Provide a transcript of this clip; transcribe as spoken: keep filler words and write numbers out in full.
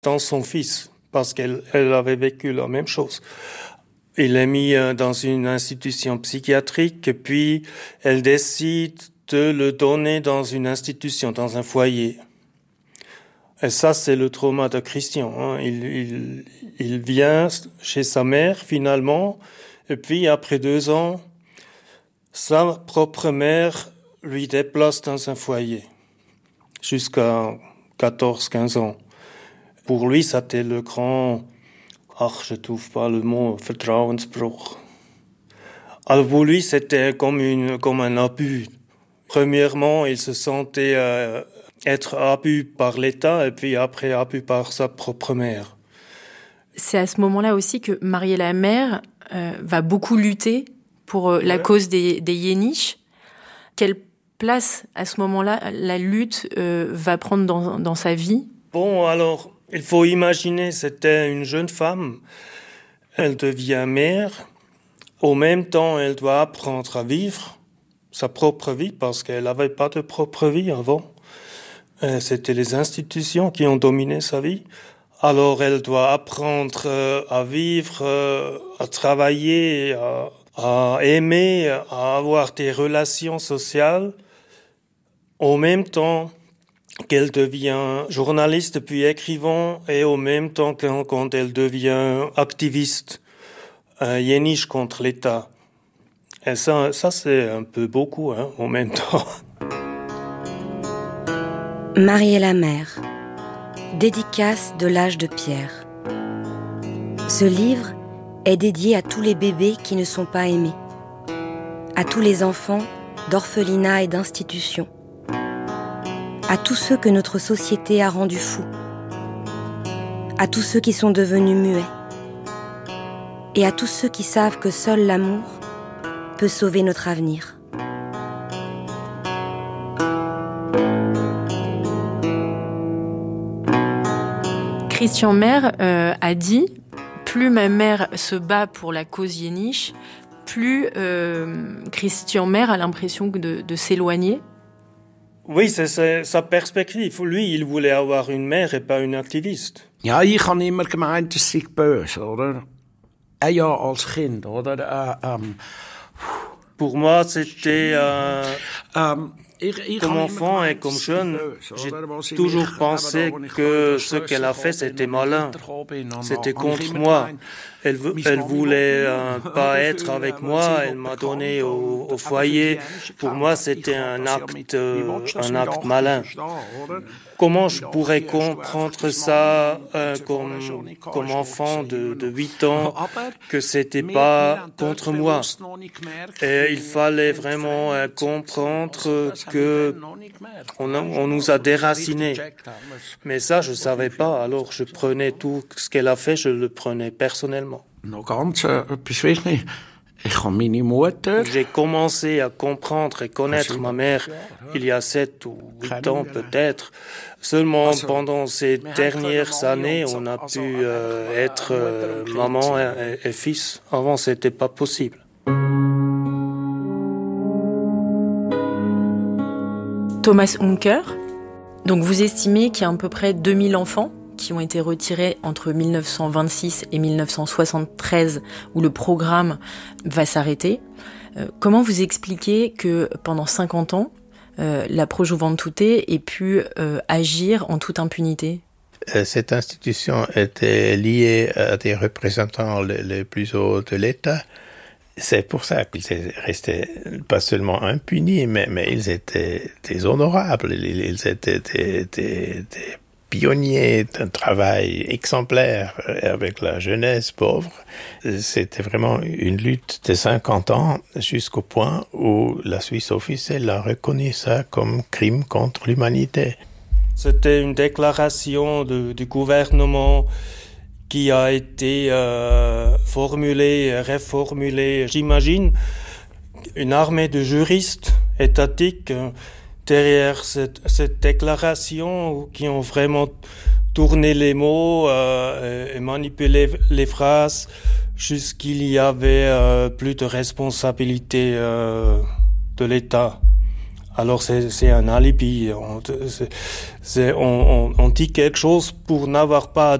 dans son fils, parce qu'elle elle avait vécu la même chose. Il est mis dans une institution psychiatrique et puis elle décide de le donner dans une institution, dans un foyer. Et ça, c'est le trauma de Christian. Hein. Il, il, il vient chez sa mère, finalement, et puis après deux ans, sa propre mère lui déplace dans un foyer, jusqu'à quatorze quinze ans. Pour lui, c'était le grand, ach, je trouve pas le mot, Vertrauensbruch. Alors pour lui, c'était comme, une, comme un abus. Premièrement, il se sentait euh, être abus par l'État et puis après abus par sa propre mère. C'est à ce moment-là aussi que Mariella Maer euh, va beaucoup lutter pour euh, la ouais. cause des, des Yéniches. Quelle place, à ce moment-là, la lutte euh, va prendre dans, dans sa vie ? Bon, alors, il faut imaginer, c'était une jeune femme. Elle devient mère. Au même temps, elle doit apprendre à vivre sa propre vie parce qu'elle n'avait pas de propre vie avant. C'était les institutions qui ont dominé sa vie. Alors, elle doit apprendre à vivre, à travailler, à, à aimer, à avoir des relations sociales. Au même temps qu'elle devient journaliste puis écrivain et au même temps quand, quand elle devient activiste euh, yéniche contre l'État. Et ça, ça c'est un peu beaucoup hein, en même temps. Mariella Maer, dédicace de l'âge de pierre. Ce livre est dédié à tous les bébés qui ne sont pas aimés, à tous les enfants d'orphelinats et d'institutions, à tous ceux que notre société a rendus fous, à tous ceux qui sont devenus muets, et à tous ceux qui savent que seul l'amour peut sauver notre avenir. Christian Maer euh, a dit « Plus ma mère se bat pour la cause yéniche, plus euh, Christian Maer a l'impression de, de s'éloigner. » Oui, c'est, c'est sa perspective. Lui, il voulait avoir une mère et pas une activiste. Ja, ich habe immer gemeint, es sei böse, oder? Ja, als Kind, oder? Uh, um, Pour moi, c'était... Euh, um, Comme enfant et comme jeune, j'ai toujours pensé que ce qu'elle a fait, c'était malin. C'était contre moi. Elle, elle voulait euh, pas être avec moi. Elle m'a donné au, au foyer. Pour moi, c'était un acte, euh, un acte malin. Comment je pourrais comprendre ça euh, comme, comme enfant de, de huit ans, que c'était pas contre moi? Et il fallait vraiment euh, comprendre que on, a, on nous a déracinés. Mais ça, je savais pas. Alors, je prenais tout ce qu'elle a fait, je le prenais personnellement. J'ai commencé à comprendre et connaître ma mère il y a sept ou huit ans peut-être. Seulement pendant ces dernières années, on a pu euh, être euh, maman et, et fils. Avant, c'était pas possible. Thomas Unker, donc vous estimez qu'il y a à peu près deux mille enfants qui ont été retirés entre dix-neuf cent vingt-six et dix-neuf cent soixante-treize, où le programme va s'arrêter. Euh, comment vous expliquez que pendant cinquante ans, euh, la Pro Juventute ait pu euh, agir en toute impunité? Cette institution était liée à des représentants les, les plus hauts de l'État. C'est pour ça qu'ils restaient pas seulement impunis, mais, mais ils étaient des honorables, ils, ils étaient des, des, des pionniers d'un travail exemplaire avec la jeunesse pauvre. C'était vraiment une lutte de cinquante ans jusqu'au point où la Suisse officielle a reconnu ça comme crime contre l'humanité. C'était une déclaration de, du gouvernement qui a été euh, formulée, reformulée. J'imagine une armée de juristes étatiques derrière cette, cette déclaration qui ont vraiment tourné les mots euh, et manipulé les phrases jusqu'il y avait euh, plus de responsabilité euh, de l'État. Alors c'est, c'est un alibi. On, c'est, c'est, on, on, on dit quelque chose pour n'avoir pas